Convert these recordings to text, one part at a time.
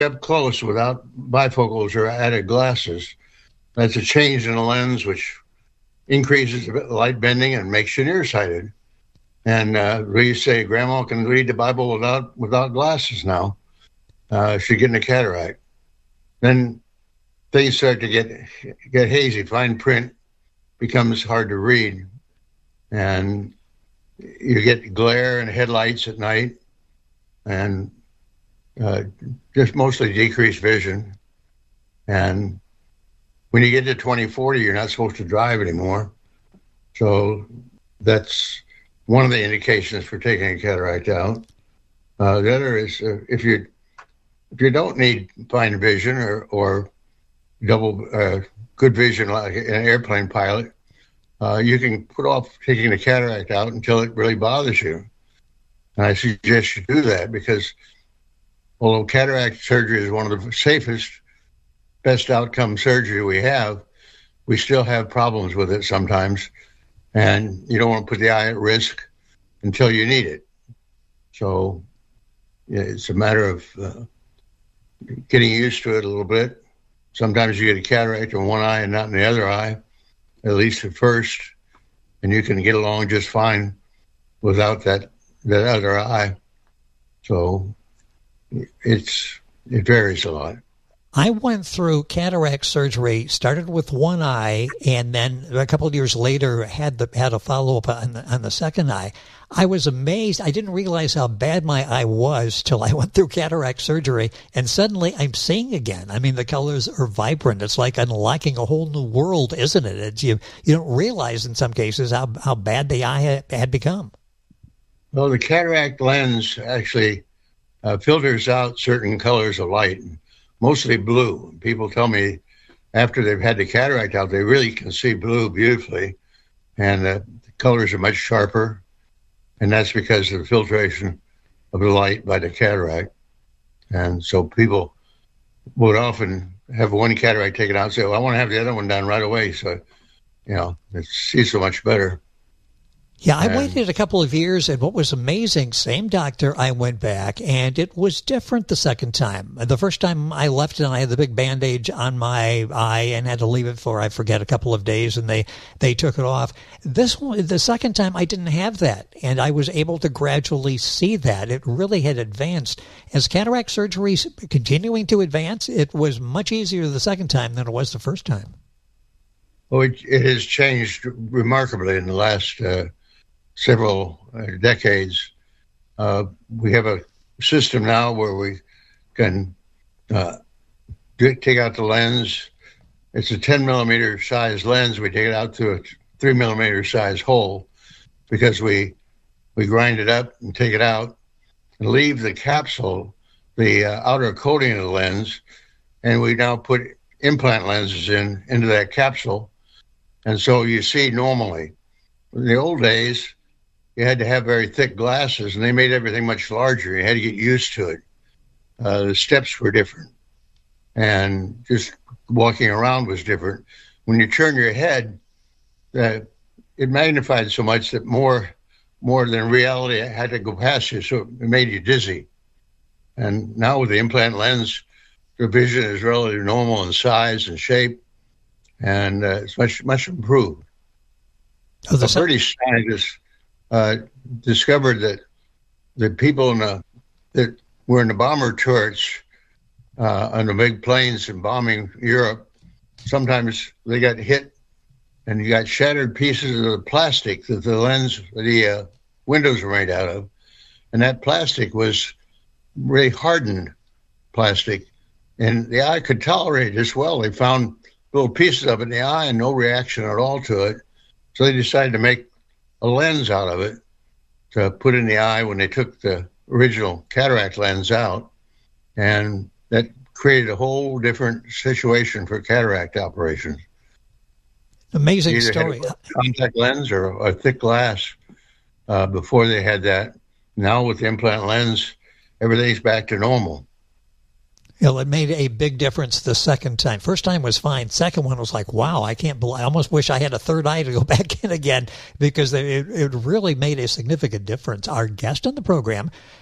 up close without bifocals or added glasses. That's a change in the lens, which increases the light bending and makes you nearsighted. And we say Grandma can read the Bible without glasses now. She's getting a cataract. Then things start to get hazy. Fine print becomes hard to read, and you get glare and headlights at night, and just mostly decreased vision. And when you get to 2040, you're not supposed to drive anymore. So that's one of the indications for taking a cataract out. The other is if you don't need fine vision or double good vision like an airplane pilot, you can put off taking the cataract out until it really bothers you. And I suggest you do that because although cataract surgery is one of the safest, best outcome surgery we have, we still have problems with it sometimes. And you don't want to put the eye at risk until you need it. So yeah, it's a matter of getting used to it a little bit. Sometimes you get a cataract in one eye and not in the other eye, at least at first, and you can get along just fine without that other eye. So it varies a lot. I went through cataract surgery, started with one eye, and then a couple of years later had a follow-up on the second eye. I was amazed. I didn't realize how bad my eye was till I went through cataract surgery, and suddenly I'm seeing again. I mean, the colors are vibrant. It's like unlocking a whole new world, isn't it? You don't realize in some cases how bad the eye had become. Well, the cataract lens actually filters out certain colors of light, mostly blue. People tell me after they've had the cataract out, they really can see blue beautifully, and the colors are much sharper. And that's because of the filtration of the light by the cataract. And so people would often have one cataract taken out and say, well, I want to have the other one done right away. So, it sees so much better. Yeah, I waited a couple of years, and what was amazing, same doctor, I went back, and it was different the second time. The first time I left, and I had the big bandage on my eye and had to leave it for, I forget, a couple of days, and they took it off. This one, the second time, I didn't have that, and I was able to gradually see that. It really had advanced. As cataract surgery continuing to advance, it was much easier the second time than it was the first time. Well, it has changed remarkably in the last several decades. We have a system now where we can take out the lens. It's a 10 millimeter size lens. We take it out to a 3 millimeter size hole because we grind it up and take it out and leave the capsule, the outer coating of the lens, and we now put implant lenses into that capsule. And so you see normally. In the old days, you had to have very thick glasses, and they made everything much larger. You had to get used to it. The steps were different, and just walking around was different. When you turn your head, it magnified so much that more than reality had to go past you, so it made you dizzy. And now with the implant lens, the vision is relatively normal in size and shape, and it's much improved. Oh, the British scientists discovered that the people that were in the bomber turrets on the big planes and bombing Europe, sometimes they got hit and you got shattered pieces of the plastic that the windows were made out of. And that plastic was really hardened plastic. And the eye could tolerate it as well. They found little pieces of it in the eye and no reaction at all to it. So they decided to make a lens out of it to put in the eye when they took the original cataract lens out. And that created a whole different situation for cataract operations. Amazing story. Had a contact lens or a thick glass before they had that. Now with the implant lens, everything's back to normal. Well, it made a big difference the second time. First time was fine. Second one was like, wow, I almost wish I had a third eye to go back in again because it really made a significant difference. Our guest on the program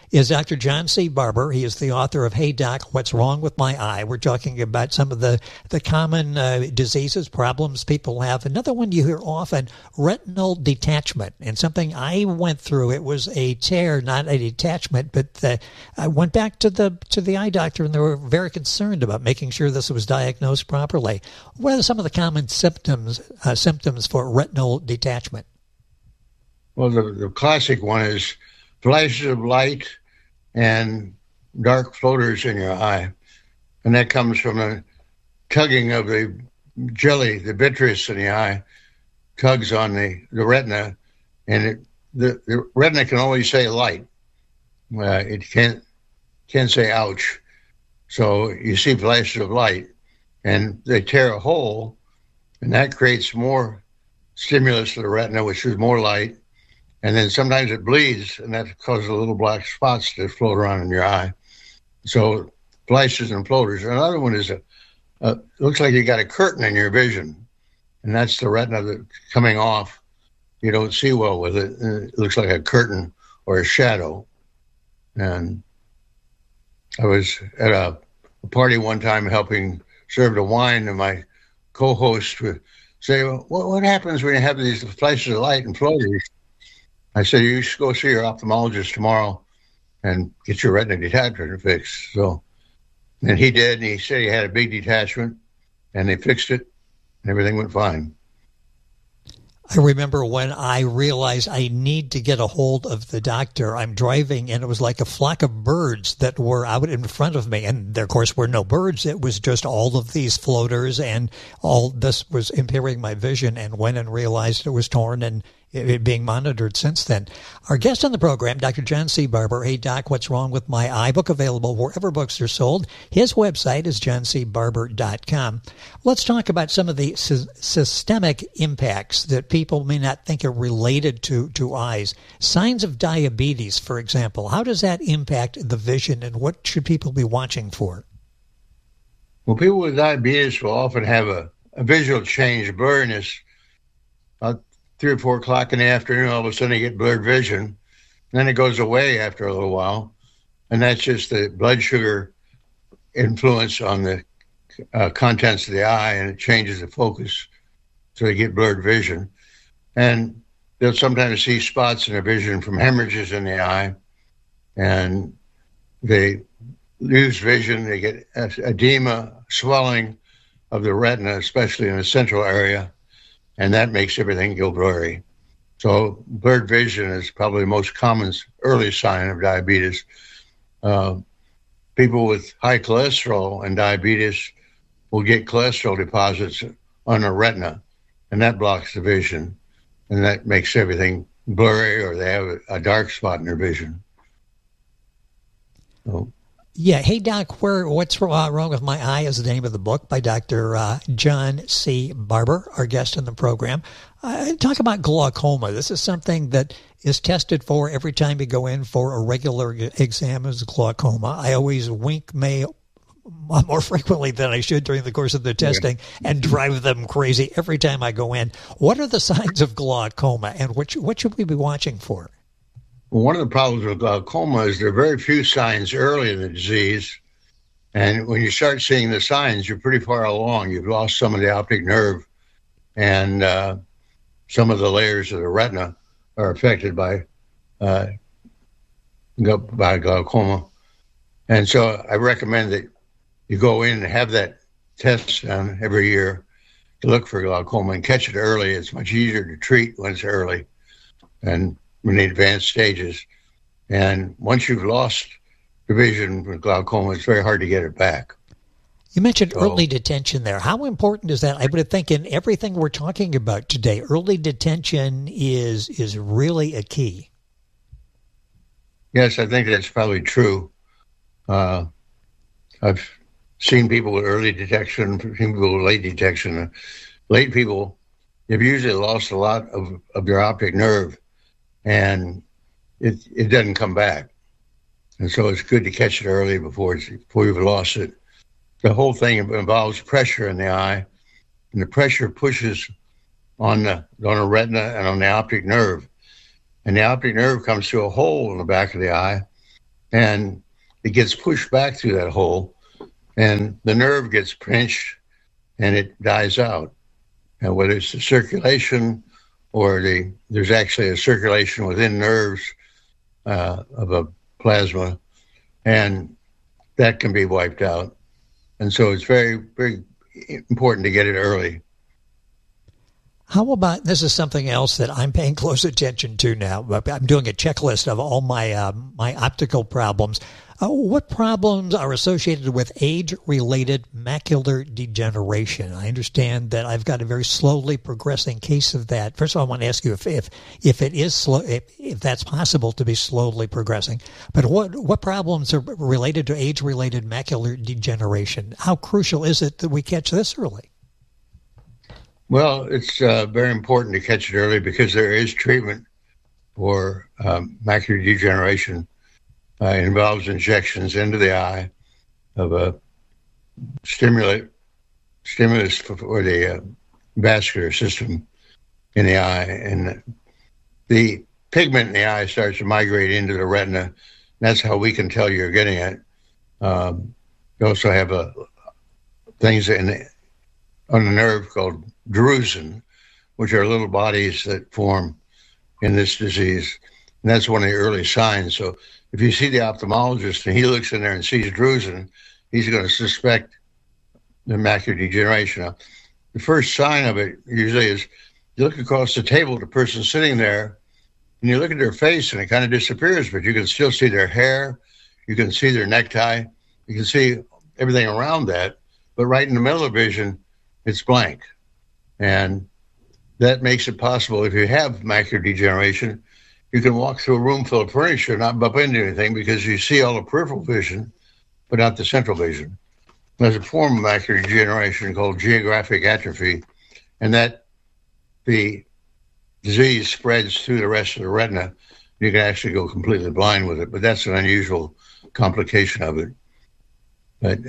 is Dr. John C. Barber. He is the author of Hey Doc, What's Wrong with My Eye? We're talking about some of the common diseases, problems people have. Another one you hear often, retinal detachment. And something I went through, it was a tear, not a detachment, but I went back to the eye doctor, and they were very concerned about making sure this was diagnosed properly. What are some of the common symptoms for retinal detachment? Well, the classic one is flashes of light and dark floaters in your eye. And that comes from a tugging of the jelly, the vitreous in the eye, tugs on the retina. And the retina can only say light. It can't say ouch. So you see flashes of light, and they tear a hole, and that creates more stimulus to the retina, which is more light. And then sometimes it bleeds, and that causes little black spots to float around in your eye. So flashes and floaters. Another one is looks like you got a curtain in your vision, and that's the retina that's coming off. You don't see well with it. It looks like a curtain or a shadow. And I was at a party one time helping serve the wine, and my co-host would say, well, what happens when you have these flashes of light and floaters? I said, you should go see your ophthalmologist tomorrow and get your retina detachment fixed. So, and he did, and he said he had a big detachment, and they fixed it, and everything went fine. I remember when I realized I need to get a hold of the doctor. I'm driving, and it was like a flock of birds that were out in front of me. And there, of course, were no birds. It was just all of these floaters, and all this was impairing my vision, and went and realized it was torn, and it being monitored since then. Our guest on the program, Dr. John C. Barber. Hey, Doc, What's Wrong with My Eye? Book available wherever books are sold. His website is johncbarber.com. Let's talk about some of the systemic impacts that people may not think are related to eyes. Signs of diabetes, for example. How does that impact the vision, and what should people be watching for? Well, people with diabetes will often have a visual change, blurriness. 3 or 4 o'clock in the afternoon, all of a sudden you get blurred vision. And then it goes away after a little while. And that's just the blood sugar influence on the contents of the eye, and it changes the focus. So you get blurred vision. And they'll sometimes see spots in their vision from hemorrhages in the eye. And they lose vision. They get edema, swelling of the retina, especially in the central area. And that makes everything go blurry. So blurred vision is probably the most common early sign of diabetes. People with high cholesterol and diabetes will get cholesterol deposits on the retina, and that blocks the vision, and that makes everything blurry, or they have a dark spot in their vision. So. Yeah. Hey, Doc, What's Wrong with My Eye is the name of the book by Dr. John C. Barber, our guest in the program. Talk about glaucoma. This is something that is tested for every time you go in for a regular exam as glaucoma. I always wink more frequently than I should during the course of the testing, and drive them crazy every time I go in. What are the signs of glaucoma, and what should we be watching for? Well, one of the problems with glaucoma is there are very few signs early in the disease. And when you start seeing the signs, you're pretty far along. You've lost some of the optic nerve, and some of the layers of the retina are affected by glaucoma. And so I recommend that you go in and have that test done every year to look for glaucoma and catch it early. It's much easier to treat when it's early and in the advanced stages. And once you've lost the vision with glaucoma, it's very hard to get it back. You mentioned early detention there. How important is that? I would think in everything we're talking about today, early detention is really a key. Yes, I think that's probably true. I've seen people with early detection, people with late detection. Late people, they've usually lost a lot of their optic nerve, and it doesn't come back. And so it's good to catch it early before you've lost it. The whole thing involves pressure in the eye, and the pressure pushes on the retina and on the optic nerve. And the optic nerve comes through a hole in the back of the eye, and it gets pushed back through that hole, and the nerve gets pinched, and it dies out. And whether it's the circulation or there's actually a circulation within nerves of a plasma, and that can be wiped out. And so it's very, very important to get it early. How about, this is something else that I'm paying close attention to now. I'm doing a checklist of all my my optical problems. What problems are associated with age-related macular degeneration? I understand that I've got a very slowly progressing case of that. First of all, I want to ask you if it is slow, if that's possible to be slowly progressing. But what problems are related to age-related macular degeneration? How crucial is it that we catch this early? Well, it's very important to catch it early because there is treatment for macular degeneration. It involves injections into the eye of a stimulus for the vascular system in the eye. And the pigment in the eye starts to migrate into the retina. That's how we can tell you're getting it. You also have things on the nerve called drusen, which are little bodies that form in this disease. And that's one of the early signs. So if you see the ophthalmologist and he looks in there and sees drusen, he's going to suspect the macular degeneration. Now, the first sign of it usually is you look across the table at the person sitting there and you look at their face and it kind of disappears, but you can still see their hair, you can see their necktie, you can see everything around that, but right in the middle of vision, it's blank. And that makes it possible, if you have macular degeneration, you can walk through a room full of furniture and not bump into anything because you see all the peripheral vision, but not the central vision. There's a form of macular degeneration called geographic atrophy, and that the disease spreads through the rest of the retina. You can actually go completely blind with it, but that's an unusual complication of it. But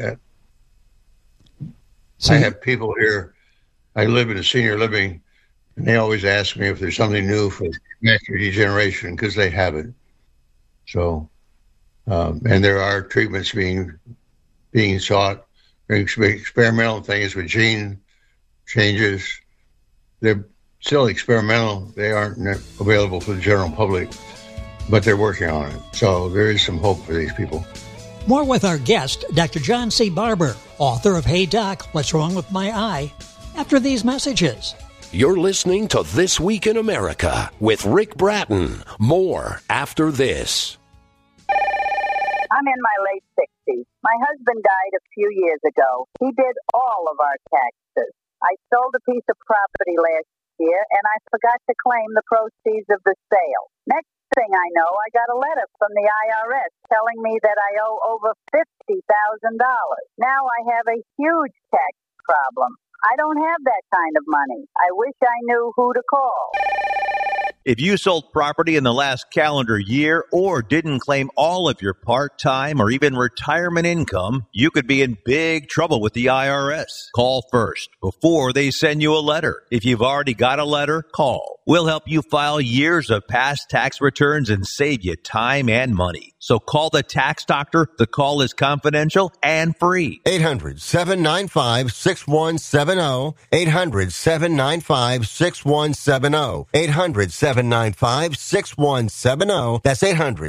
I have people here. I live in a senior living, and they always ask me if there's something new for macular degeneration because they have it. So, and there are treatments being sought. Experimental things with gene changes. They're still experimental. They aren't available for the general public, but they're working on it. So there is some hope for these people. More with our guest, Dr. John C. Barber, author of Hey Doc, What's Wrong with My Eye? After these messages. You're listening to This Week in America with Rick Bratton. More after this. I'm in my late 60s. My husband died a few years ago. He did all of our taxes. I sold a piece of property last year, and I forgot to claim the proceeds of the sale. Next thing I know, I got a letter from the IRS telling me that I owe over $50,000. Now I have a huge tax problem. I don't have that kind of money. I wish I knew who to call. If you sold property in the last calendar year or didn't claim all of your part-time or even retirement income, you could be in big trouble with the IRS. Call first before they send you a letter. If you've already got a letter, call. We'll help you file years of past tax returns and save you time and money. So call the tax doctor. The call is confidential and free. 800-795-6170. 800-795-6170. 800-795-6170. That's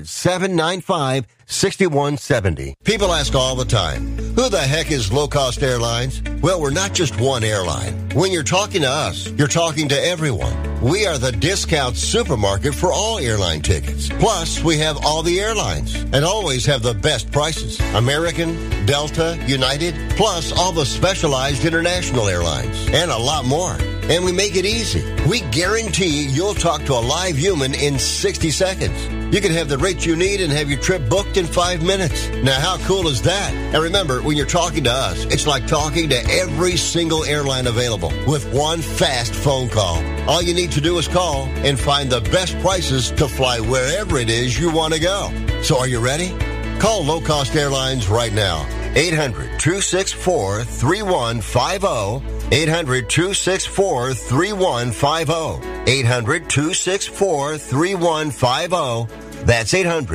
800-795-6170. People ask all the time, who the heck is Low Cost Airlines? Well, we're not just one airline. When you're talking to us, you're talking to everyone. We are the discount supermarket for all airline tickets. Plus, we have all the airlines and always have the best prices. American, Delta, United, plus all the specialized international airlines and a lot more. And we make it easy. We guarantee you'll talk to a live human in 60 seconds. You can have the rate you need and have your trip booked in 5 minutes. Now, how cool is that? And remember, when you're talking to us, it's like talking to every single airline available with one fast phone call. All you need to do is call and find the best prices to fly wherever it is you want to go. So are you ready? Call Low Cost Airlines right now. 800-264-3150. 800-264-3150. 800-264-3150. That's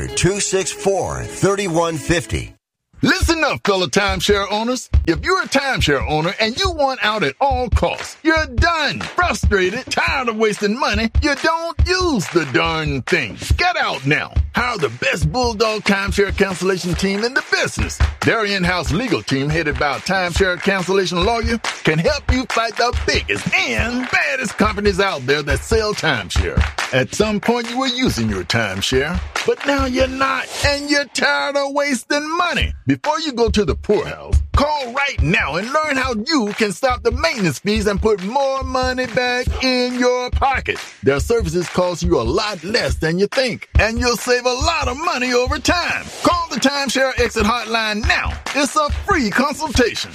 800-264-3150. Listen up, fellow timeshare owners. If you're a timeshare owner and you want out at all costs, you're done, frustrated, tired of wasting money, you don't use the darn thing. Get out now. Hire the best Bulldog timeshare cancellation team in the business. Their in-house legal team, headed by a timeshare cancellation lawyer, can help you fight the biggest and baddest companies out there that sell timeshare. At some point, you were using your timeshare, but now you're not, and you're tired of wasting money. Before you go to the poorhouse, call right now and learn how you can stop the maintenance fees and put more money back in your pocket. Their services cost you a lot less than you think, and you'll save a lot of money over time. Call the Timeshare Exit Hotline now. It's a free consultation.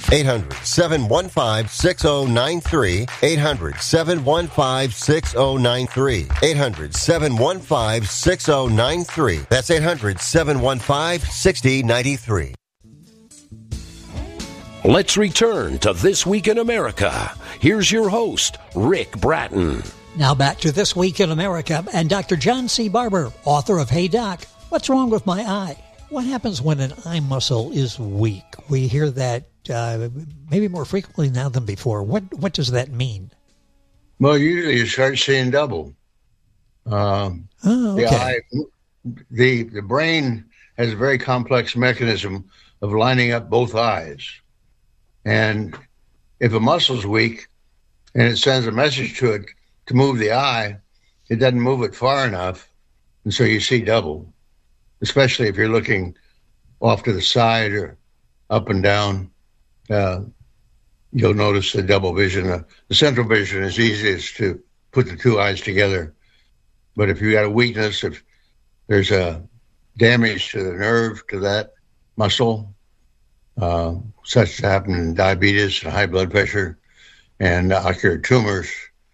800-715-6093. 800-715-6093. 800-715-6093. That's 800-715-6093. Let's return to This Week in America. Here's your host, Rick Bratton. Now back to This Week in America and Dr. John C. Barber, author of Hey Doc, What's Wrong with My Eye? What happens when an eye muscle is weak? We hear that maybe more frequently now than before. What does that mean? Well, usually you start seeing double. Okay. The brain has a very complex mechanism of lining up both eyes. And if a muscle's weak and it sends a message to it to move the eye, it doesn't move it far enough. And so you see double, especially if you're looking off to the side or up and down. You'll notice the double vision. The central vision is easiest to put the two eyes together. But if you got a weakness, if there's a damage to the nerve, to that muscle, such as happened in diabetes and high blood pressure and ocular tumors,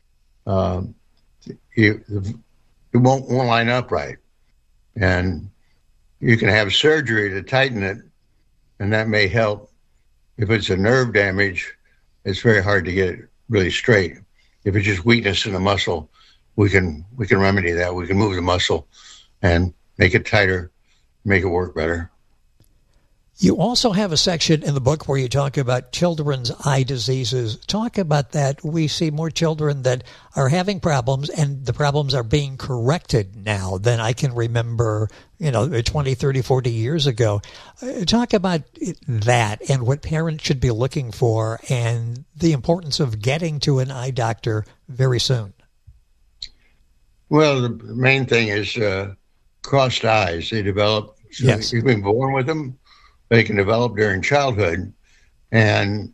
it won't line up right. And you can have surgery to tighten it, and that may help. If it's a nerve damage, it's very hard to get it really straight. If it's just weakness in the muscle, we can remedy that. We can move the muscle and make it tighter, make it work better. You also have a section in the book where you talk about children's eye diseases. Talk about that. We see more children that are having problems, and the problems are being corrected now than I can remember, 20, 30, 40 years ago. Talk about that and what parents should be looking for and the importance of getting to an eye doctor very soon. Well, the main thing is crossed eyes. They develop. Yes. You've been born with them. They can develop during childhood. And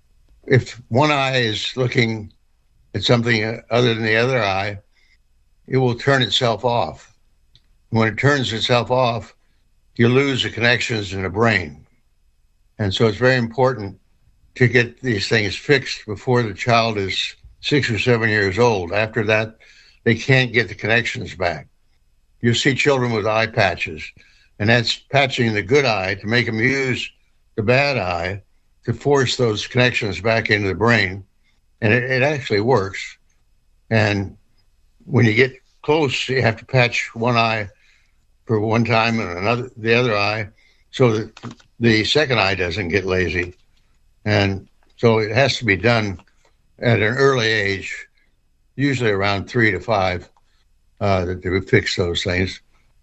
if one eye is looking at something other than the other eye, it will turn itself off. When it turns itself off, you lose the connections in the brain. And so it's very important to get these things fixed before the child is 6 or 7 years old. After that, they can't get the connections back. You see children with eye patches, and that's patching the good eye to make them use the bad eye to force those connections back into the brain. And it actually works. And when you get close, you have to patch one eye for one time and the other eye so that the second eye doesn't get lazy. And so it has to be done at an early age, usually around 3 to 5, that they would fix those things.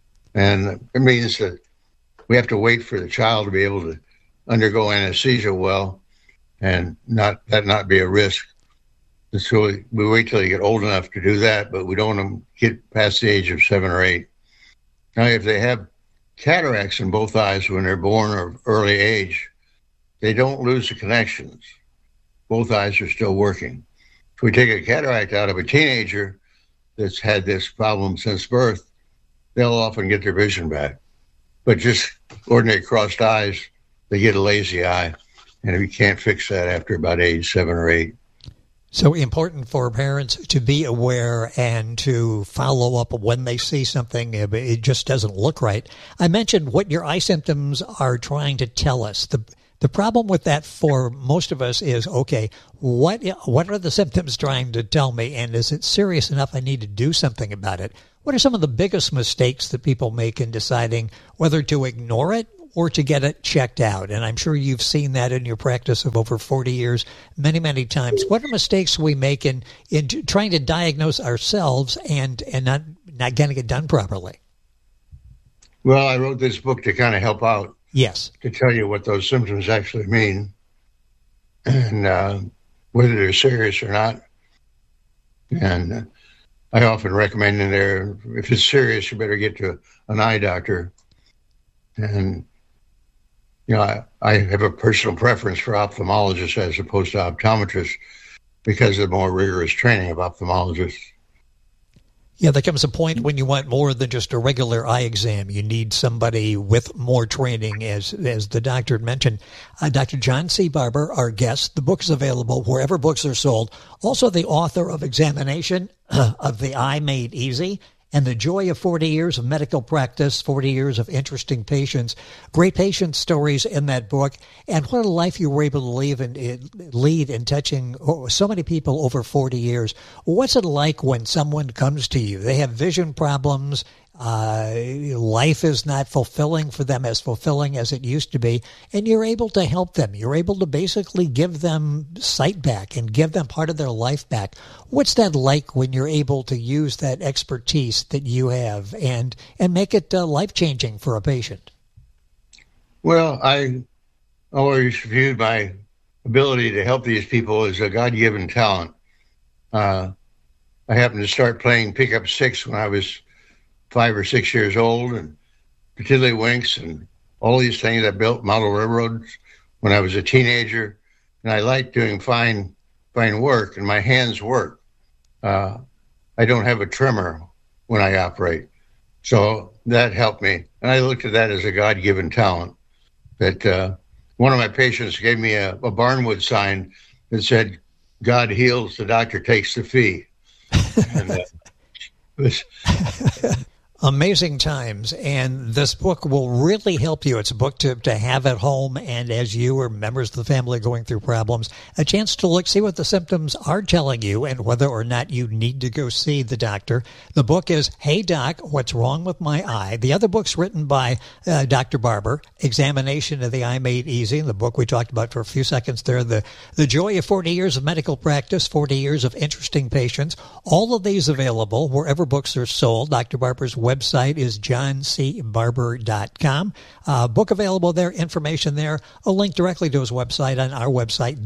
And it means that we have to wait for the child to be able to undergo anesthesia well and not be a risk. And so we wait till you get old enough to do that, but we don't want them to get past the age of 7 or 8. Now, if they have cataracts in both eyes when they're born or early age, they don't lose the connections. Both eyes are still working. If we take a cataract out of a teenager that's had this problem since birth, they'll often get their vision back. But just ordinary crossed eyes, they get a lazy eye. And you can't fix that after about age 7 or 8. So important for parents to be aware and to follow up when they see something, it just doesn't look right. I mentioned what your eye symptoms are trying to tell us. The problem with that for most of us is, okay, what are the symptoms trying to tell me, and is it serious enough I need to do something about it? what are some of the biggest mistakes that people make in deciding whether to ignore it or to get it checked out? And I'm sure you've seen that in your practice of over 40 years many, many times. What are mistakes we make in trying to diagnose ourselves and not getting it done properly? Well, I wrote this book to kind of help out. Yes. To tell you what those symptoms actually mean and whether they're serious or not. And I often recommend in there, if it's serious, you better get to an eye doctor. And, I have a personal preference for ophthalmologists as opposed to optometrists because of the more rigorous training of ophthalmologists. Yeah, there comes a point when you want more than just a regular eye exam. You need somebody with more training, as the doctor had mentioned. Dr. John C. Barber, our guest. The book is available wherever books are sold. Also the author of Examination of the Eye Made Easy and The Joy of 40 Years of Medical Practice, 40 Years of Interesting Patients. Great patient stories in that book. And what a life you were able to lead in touching so many people over 40 years. What's it like when someone comes to you? They have vision problems. Life is not fulfilling for them as fulfilling as it used to be, and you're able to help them. You're able to basically give them sight back and give them part of their life back. What's that like when you're able to use that expertise that you have and make it life-changing for a patient? Well, I always viewed my ability to help these people as a God-given talent. I happened to start playing pickup six when I was 5 or 6 years old, and tiddlywinks and all these things. I built model railroads when I was a teenager, and I liked doing fine work, and my hands work. I don't have a tremor when I operate, so that helped me. And I looked at that as a God-given talent. That one of my patients gave me a Barnwood sign that said, "God heals, the doctor takes the fee." And it was amazing times, and this book will really help you. It's a book to have at home, and as you or members of the family are going through problems, a chance to see what the symptoms are telling you and whether or not you need to go see the doctor. The book is Hey Doc, What's Wrong with My Eye? The other book's written by Dr. Barber, Examination of the Eye Made Easy, the book we talked about for a few seconds there, The Joy of 40 Years of Medical Practice, 40 Years of Interesting Patients. All of these available wherever books are sold. Dr. Barber's website is johncbarber.com. Book available there, information there, a link directly to his website on our website,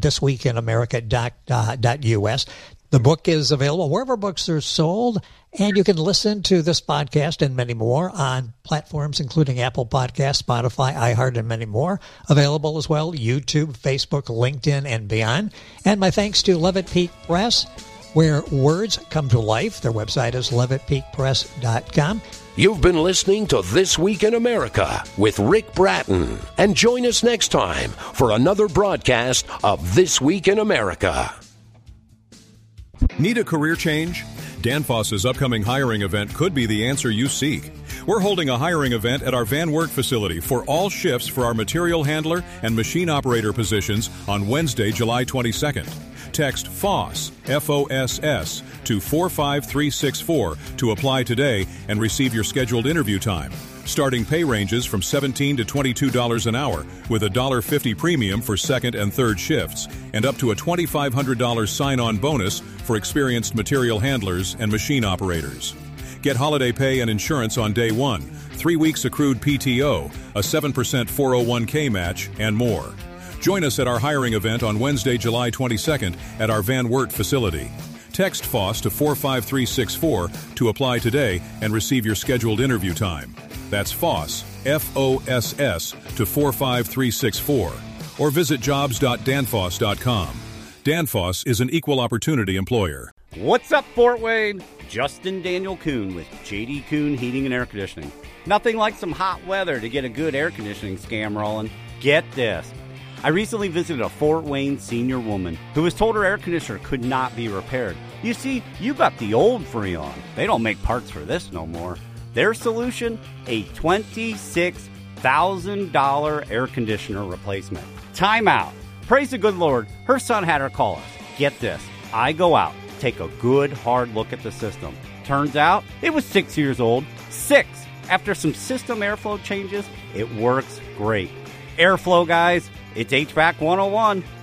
thisweekinamerica.us. The book is available wherever books are sold, and you can listen to this podcast and many more on platforms including Apple Podcasts, Spotify, iHeart, and many more. Available as well, YouTube, Facebook, LinkedIn, and beyond. And my thanks to Levitt Peak Press, where words come to life. Their website is levittpeakpress.com. You've been listening to This Week in America with Rick Bratton. And join us next time for another broadcast of This Week in America. Need a career change? Danfoss's upcoming hiring event could be the answer you seek. We're holding a hiring event at our Van Wert facility for all shifts for our material handler and machine operator positions on Wednesday, July 22nd. Text FOSS, F-O-S-S, to 45364 to apply today and receive your scheduled interview time. Starting pay ranges from $17 to $22 an hour, with a $1.50 premium for second and third shifts, and up to a $2,500 sign-on bonus for experienced material handlers and machine operators. Get holiday pay and insurance on day one, 3 weeks accrued PTO, a 7% 401k match, and more. Join us at our hiring event on Wednesday, July 22nd at our Van Wert facility. Text FOSS to 45364 to apply today and receive your scheduled interview time. That's FOSS, F-O-S-S, to 45364. Or visit jobs.danfoss.com. Danfoss is an equal opportunity employer. What's up, Fort Wayne? Justin Daniel Kuhn with J.D. Kuhn Heating and Air Conditioning. Nothing like some hot weather to get a good air conditioning scam rolling. Get this. I recently visited a Fort Wayne senior woman who was told her air conditioner could not be repaired. You see, you got the old Freon. They don't make parts for this no more. Their solution? A $26,000 air conditioner replacement. Time out. Praise the good Lord, her son had her call us. Get this. I go out, take a good hard look at the system, Turns out, it was 6 years old. 6! After some system airflow changes, it works great. Airflow, guys, it's HVAC 101.